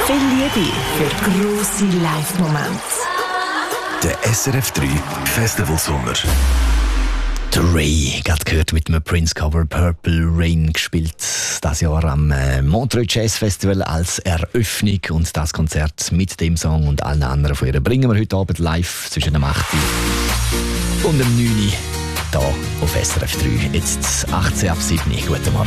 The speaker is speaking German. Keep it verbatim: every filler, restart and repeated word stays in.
Viel Liebe für grosse Live-Momente. Der S R F drei Festival Sommer. Der Ray, gerade gehört mit einem Prince-Cover Purple Rain gespielt. Das Jahr am äh, Montreux Jazz Festival als Eröffnung. Und das Konzert mit dem Song und allen anderen von ihr bringen wir heute Abend live zwischen dem acht und dem neun hier auf S R F drei. Jetzt achtzehn ab sieben. Guten Morgen.